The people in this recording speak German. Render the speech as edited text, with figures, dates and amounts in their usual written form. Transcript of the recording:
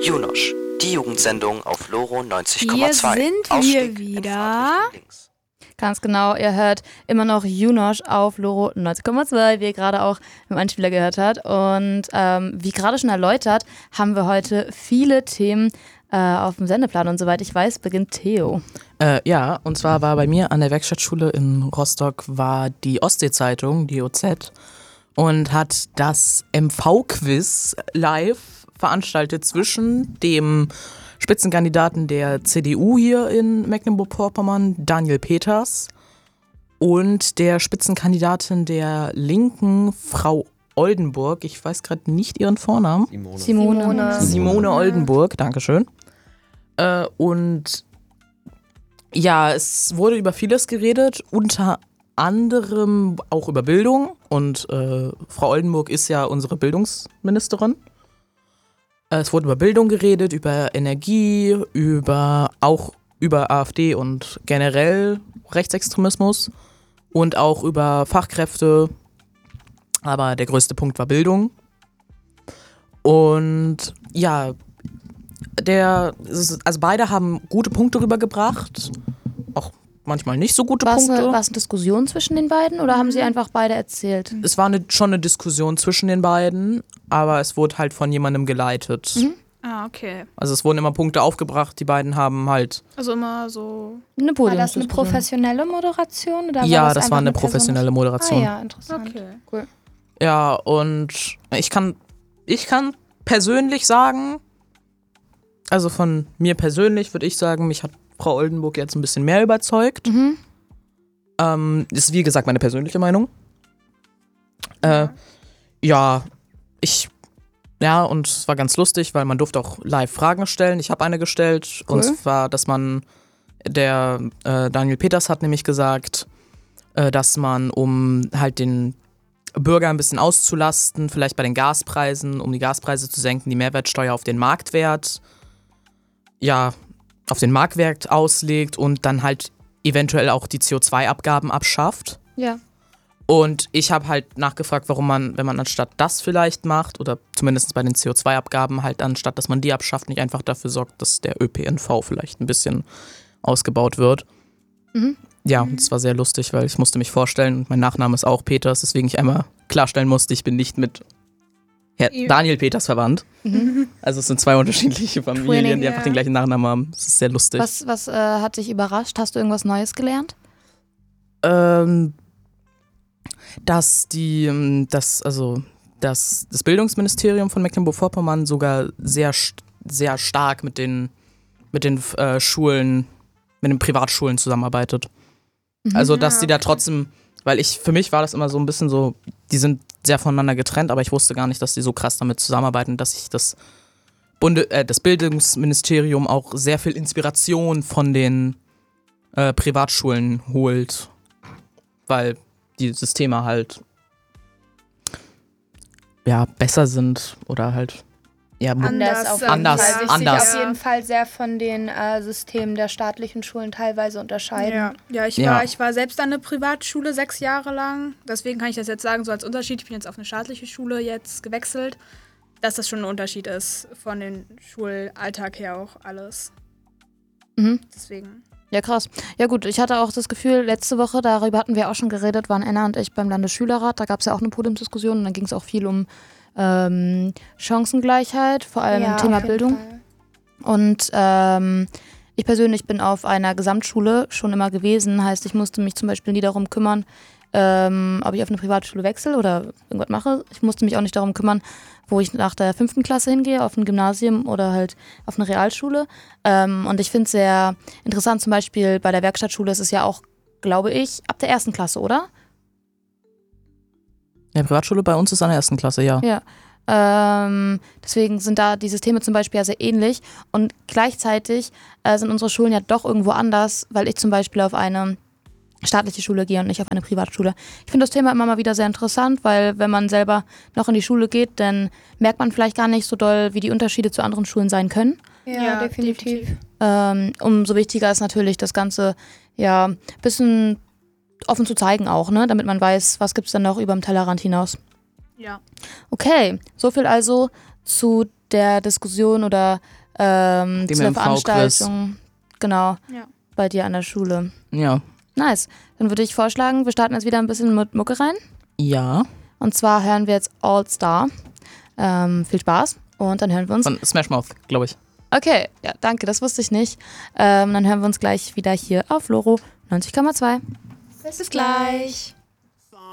Junosch, die Jugendsendung auf Loro 90,2. Hier sind wir wieder. Ganz genau, ihr hört immer noch Junosch auf Loro 90,2, wie ihr gerade auch im Einspieler gehört habt. Und wie gerade schon erläutert, haben wir heute viele Themen auf dem Sendeplan. Und soweit ich weiß, beginnt Theo. Ja, und zwar war bei mir an der Werkstattschule in Rostock war die Ostsee-Zeitung, die OZ, und hat das MV-Quiz live veranstaltet zwischen dem Spitzenkandidaten der CDU hier in Mecklenburg-Vorpommern, Daniel Peters, und der Spitzenkandidatin der Linken, Frau Oldenburg. Ich weiß gerade nicht ihren Vornamen. Simone Oldenburg, dankeschön. Und ja, es wurde über vieles geredet, unter anderem auch über Bildung. Und Frau Oldenburg ist ja unsere Bildungsministerin. Es wurde über Bildung geredet, über Energie, auch über AfD und generell Rechtsextremismus und auch über Fachkräfte. Aber der größte Punkt war Bildung. Und ja, also beide haben gute Punkte rübergebracht, auch manchmal nicht so gute Punkte. War es eine Diskussion zwischen den beiden oder haben sie einfach beide erzählt? Es war schon eine Diskussion zwischen den beiden, aber es wurde halt von jemandem geleitet. Mhm. Ah, okay. Also es wurden immer Punkte aufgebracht, die beiden haben halt... Also immer so... War das eine professionelle Moderation? Oder ja, war das war eine professionelle Moderation. Ah ja, interessant. Okay. Cool. Ja, und ich kann persönlich sagen, also von mir persönlich würde ich sagen, mich hat Frau Oldenburg jetzt ein bisschen mehr überzeugt. Mhm. Ist wie gesagt meine persönliche Meinung. Und es war ganz lustig, weil man durfte auch live Fragen stellen. Ich habe eine gestellt. Cool. Und zwar, der Daniel Peters hat nämlich gesagt, dass man, um halt den Bürger ein bisschen auszulasten, vielleicht bei den Gaspreisen, um die Gaspreise zu senken, die Mehrwertsteuer auf den Marktwert, auslegt und dann halt eventuell auch die CO2-Abgaben abschafft. Ja. Und ich habe halt nachgefragt, warum man, wenn man anstatt das vielleicht macht, oder zumindest bei den CO2-Abgaben halt anstatt, dass man die abschafft, nicht einfach dafür sorgt, dass der ÖPNV vielleicht ein bisschen ausgebaut wird. Mhm. Ja, das war sehr lustig, weil ich musste mich vorstellen, und mein Nachname ist auch Peters, deswegen ich einmal klarstellen musste, ich bin nicht mit Daniel Peters verwandt. Mhm. Also es sind zwei unterschiedliche Familien, die einfach den gleichen Nachnamen haben. Das ist sehr lustig. Was hat dich überrascht? Hast du irgendwas Neues gelernt? Dass das Bildungsministerium von Mecklenburg-Vorpommern sogar sehr, sehr stark mit den Schulen, mit den Privatschulen zusammenarbeitet. Also, dass die da trotzdem, für mich war das immer so ein bisschen so, die sind sehr voneinander getrennt, aber ich wusste gar nicht, dass die so krass damit zusammenarbeiten, dass sich das Bildungsministerium auch sehr viel Inspiration von den Privatschulen holt, weil die Systeme halt besser sind oder halt Anders. Anders. Auf jeden Fall sehr von den Systemen der staatlichen Schulen teilweise unterscheiden. Ich war selbst an einer Privatschule 6 Jahre lang. Deswegen kann ich das jetzt sagen, so als Unterschied. Ich bin jetzt auf eine staatliche Schule jetzt gewechselt, dass das schon ein Unterschied ist von den Schulalltag her auch alles. Mhm. Deswegen. Ja, krass. Ja gut, ich hatte auch das Gefühl, letzte Woche, darüber hatten wir auch schon geredet, waren Anna und ich beim Landesschülerrat, da gab es ja auch eine Podiumsdiskussion und dann ging es auch viel um Chancengleichheit, vor allem im Thema Bildung. Und ich persönlich bin auf einer Gesamtschule schon immer gewesen, heißt, ich musste mich zum Beispiel nie darum kümmern, ob ich auf eine Privatschule wechsle oder irgendwas mache. Ich musste mich auch nicht darum kümmern, wo ich nach der 5. Klasse hingehe, auf ein Gymnasium oder halt auf eine Realschule. Und ich finde es sehr interessant, zum Beispiel bei der Werkstattschule ist es ja auch, glaube ich, ab der 1. Klasse, oder? Ja, Privatschule bei uns ist an der 1. Klasse, ja. Ja. Deswegen sind da die Systeme zum Beispiel ja sehr ähnlich und gleichzeitig sind unsere Schulen ja doch irgendwo anders, weil ich zum Beispiel auf eine staatliche Schule gehe und nicht auf eine Privatschule. Ich finde das Thema immer mal wieder sehr interessant, weil wenn man selber noch in die Schule geht, dann merkt man vielleicht gar nicht so doll, wie die Unterschiede zu anderen Schulen sein können. Ja, definitiv. Umso wichtiger ist natürlich das Ganze ein bisschen offen zu zeigen auch, ne? Damit man weiß, was gibt es dann noch über dem Tellerrand hinaus. Ja. Okay, so viel also zu der Diskussion oder zu der MV-Quiz. Veranstaltung. Genau, Ja. bei dir an der Schule. Ja. Nice. Dann würde ich vorschlagen, wir starten jetzt wieder ein bisschen mit Mucke rein. Ja. Und zwar hören wir jetzt All Star. Viel Spaß. Und dann hören wir uns. Von Smash Mouth, glaube ich. Okay, ja, danke, das wusste ich nicht. Dann hören wir uns gleich wieder hier auf Loro 90,2. Bis gleich.